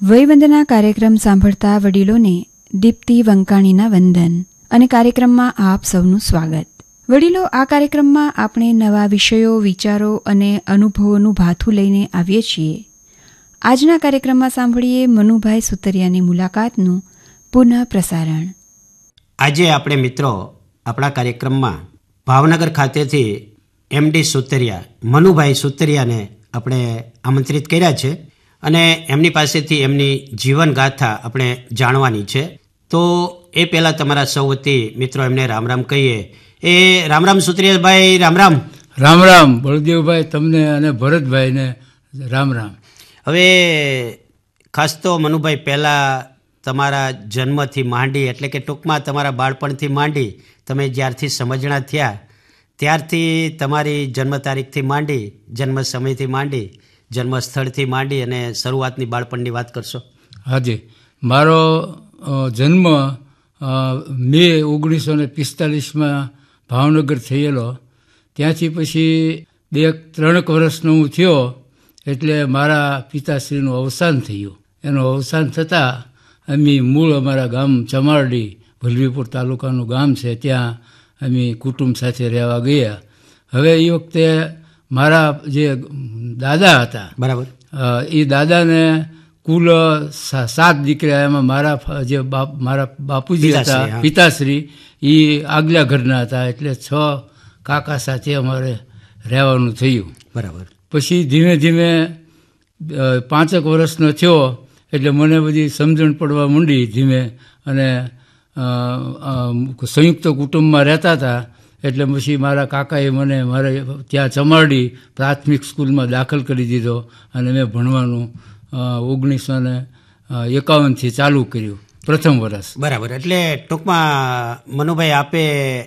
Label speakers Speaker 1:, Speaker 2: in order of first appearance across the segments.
Speaker 1: વયવંદના કાર્યક્રમ સાંભળતા વડીલોને દીપ્તિ વંકાણીના વંદન અને કાર્યક્રમમાં આપ સૌનું સ્વાગત. વડીલો, આ કાર્યક્રમમાં આપણે નવા વિષયો, વિચારો અને અનુભવોનું ભાથું લઈને આવીએ છીએ. આજના કાર્યક્રમમાં સાંભળીએ મનુભાઈ સુતરિયાની મુલાકાતનું પુનઃ પ્રસારણ.
Speaker 2: આજે આપણે મિત્રો આપણા કાર્યક્રમમાં ભાવનગર ખાતેથી એમડી સુતરિયા, મનુભાઈ સુતરિયાને આપણે આમંત્રિત કર્યા છે અને એમની પાસેથી એમની જીવનગાથા આપણે જાણવાની છે. તો એ પહેલાં તમારા સૌ વતી મિત્રો એમને રામ રામ કહીએ. એ રામ રામ સુતરિયાભાઈ, રામ રામ.
Speaker 3: રામ રામ બળદેવભાઈ, તમને અને ભરતભાઈને રામ રામ.
Speaker 2: હવે ખાસ તો મનુભાઈ, પહેલાં તમારા જન્મથી માંડી, એટલે કે ટૂંકમાં તમારા બાળપણથી માંડી, તમે જ્યારથી સમજણા થયા ત્યારથી તમારી જન્મ તારીખથી માંડી, જન્મ સમયથી માંડી, જન્મ સ્થળથી માંડી અને શરૂઆતની બાળપણની વાત કરશો?
Speaker 3: હાજી, મારો જન્મ મે 1945 ભાવનગર થયેલો. ત્યાંથી પછી 2-3 વર્ષનો હું થયો એટલે મારા પિતાશ્રીનું અવસાન થયું. એનું અવસાન થતાં અમે મૂળ અમારા ગામ ચમારડી, વલભીપુર તાલુકાનું ગામ છે, ત્યાં અમે કુટુંબ સાથે રહેવા ગયા. હવે એ વખતે મારા જે દાદા હતા, બરાબર, એ દાદાને કુલ 7 દીકરા. એમાં મારા બાપુજી હતા, પિતાશ્રી, એ આગલા ઘરના હતા, એટલે 6 કાકા સાથે અમારે રહેવાનું થયું. બરાબર. પછી ધીમે ધીમે 5 વર્ષનો થયો એટલે મને બધી સમજણ પડવા માંડી ધીમે, અને સંયુક્ત કુટુંબમાં રહેતા હતા. એટલે પછી મારા કાકાએ મને મારે ત્યાં ચમારડી પ્રાથમિક સ્કૂલમાં દાખલ કરી દીધો અને મેં ભણવાનું 1951થી ચાલુ કર્યું, પ્રથમ વર્ષ.
Speaker 2: બરાબર. એટલે ટૂંકમાં મનુભાઈ, આપે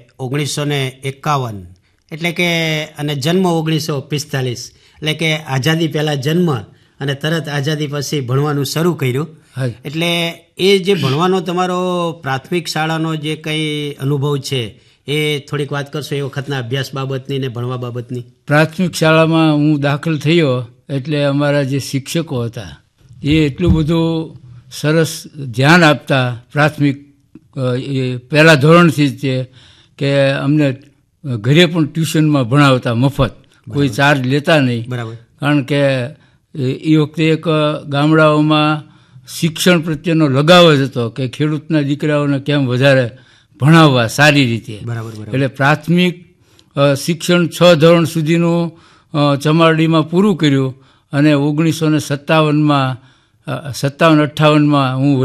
Speaker 2: 1951 એટલે કે, અને જન્મ 1945, એટલે કે આઝાદી પહેલાં જન્મ અને તરત આઝાદી પછી ભણવાનું શરૂ કર્યું. એટલે એ જે ભણવાનો તમારો પ્રાથમિક શાળાનો જે કંઈ અનુભવ છે એ થોડીક વાત કરશો, એ વખતના અભ્યાસ બાબતની ને ભણવા બાબતની?
Speaker 3: પ્રાથમિક શાળામાં હું દાખલ થયો એટલે અમારા જે શિક્ષકો હતા એ એટલું બધું સરસ ધ્યાન આપતા પ્રાથમિક પહેલા ધોરણથી જ, કે અમને ઘરે પણ ટ્યુશનમાં ભણાવતા મફત, કોઈ ચાર્જ લેતા નહીં. બરાબર. કારણ કે એ વખતે એક ગામડાઓમાં શિક્ષણ પ્રત્યેનો લગાવ જ હતો કે ખેડૂતના દીકરાઓને કેમ વધારે ભણાવવા સારી રીતે. બરાબર. એટલે પ્રાથમિક શિક્ષણ 6 ધોરણ સુધીનું ચમારડીમાં પૂરું કર્યું અને 1957-58માં હું